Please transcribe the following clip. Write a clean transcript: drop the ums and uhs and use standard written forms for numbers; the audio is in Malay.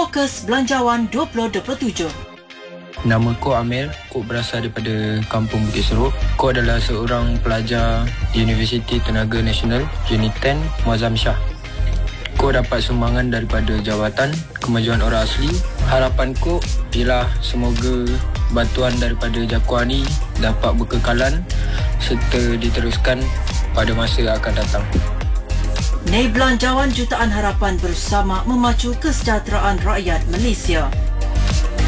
Fokus Belanjawan 2027. Nama ko Amir, ko berasal daripada Kampung Bukit Seruk. Ko adalah seorang pelajar Universiti Tenaga Nasional Unit 10 Muazzam Shah. Ko dapat sumbangan daripada Jabatan Kemajuan Orang Asli. Harapan ko ialah semoga bantuan daripada JAKUA ni dapat berkekalan serta diteruskan pada masa akan datang. Belanjawan Jutaan Harapan bersama memacu kesejahteraan rakyat Malaysia.